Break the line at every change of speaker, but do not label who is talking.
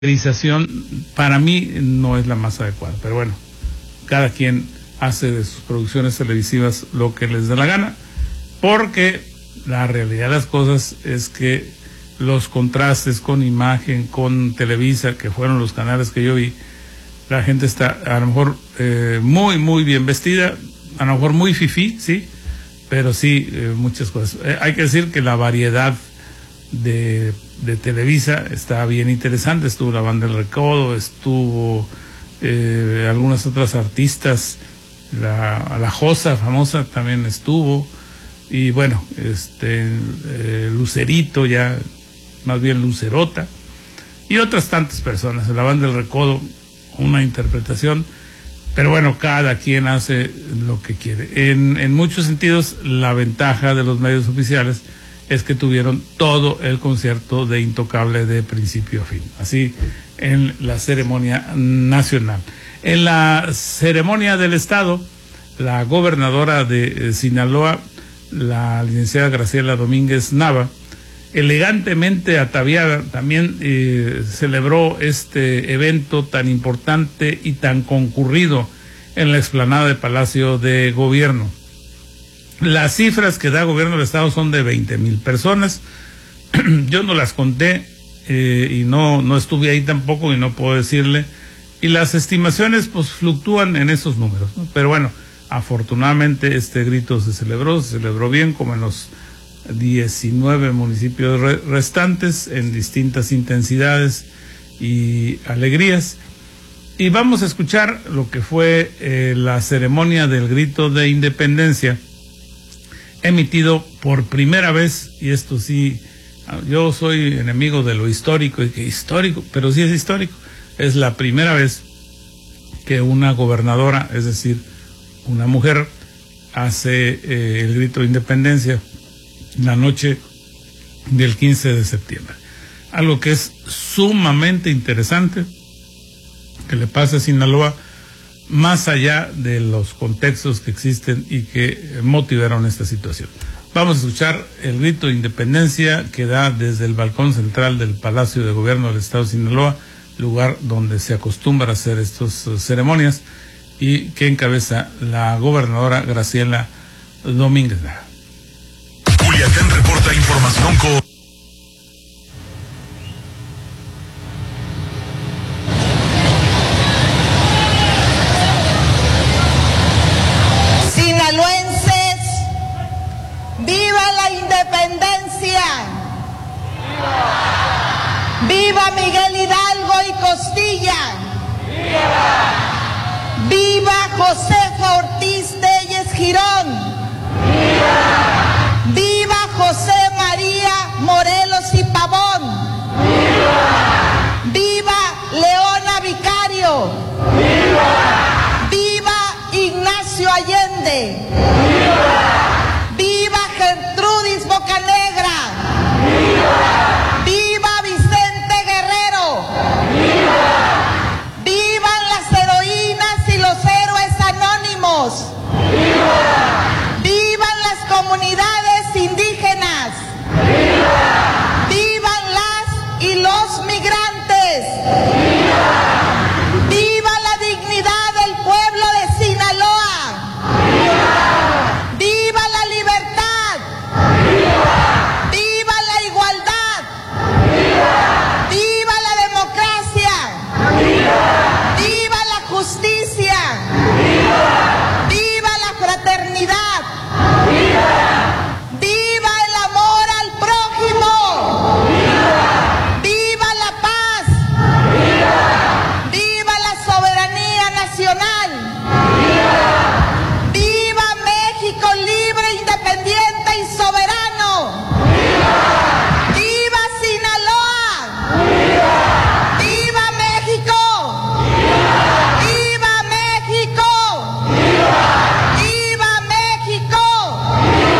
caracterización para mí no es la más adecuada, pero bueno, cada quien hace de sus producciones televisivas lo que les dé la gana, porque la realidad de las cosas es que los contrastes con Imagen, con Televisa, que fueron los canales que yo vi, la gente está a lo mejor muy bien vestida, a lo mejor muy fifí, sí, pero sí muchas cosas. Hay que decir que la variedad de Televisa está bien interesante. Estuvo la Banda del Recodo, estuvo algunas otras artistas, la Josa famosa también estuvo, y bueno, Lucerito, ya más bien Lucerota, y otras tantas personas. La Banda del Recodo, una interpretación, pero bueno, cada quien hace lo que quiere. En muchos sentidos, la ventaja de los medios oficiales es que tuvieron todo el concierto de Intocable de principio a fin, así en la ceremonia nacional. En la ceremonia del Estado, la gobernadora de Sinaloa, la licenciada Graciela Domínguez Nava, elegantemente ataviada, también celebró este evento tan importante y tan concurrido en la explanada de Palacio de Gobierno. Las cifras que da Gobierno del Estado son de 20,000 personas. Yo no las conté y no estuve ahí tampoco y no puedo decirle. Y las estimaciones pues fluctúan en esos números, ¿no? Pero bueno, afortunadamente este grito se celebró bien, como en los 19 municipios restantes, en distintas intensidades y alegrías. Y vamos a escuchar lo que fue la ceremonia del grito de independencia, emitido por primera vez, y esto sí, yo soy enemigo de lo histórico, y que histórico, pero sí es histórico, es la primera vez que una gobernadora, es decir, una mujer, hace el grito de independencia la noche del 15 de septiembre. Algo que es sumamente interesante que le pase a Sinaloa, más allá de los contextos que existen y que motivaron esta situación. Vamos a escuchar el grito de independencia que da desde el balcón central del Palacio de Gobierno del Estado de Sinaloa, lugar donde se acostumbra a hacer estas ceremonias, y que encabeza la gobernadora Graciela Domínguez.
Culiacán reporta información con...
Sinaloenses, ¡viva la independencia! ¡Viva! ¡Viva Miguel Hidalgo y Costilla! ¡Viva! ¡Viva Josefa Ortiz Telles Girón! ¡Viva! ¡Viva José María Morelos y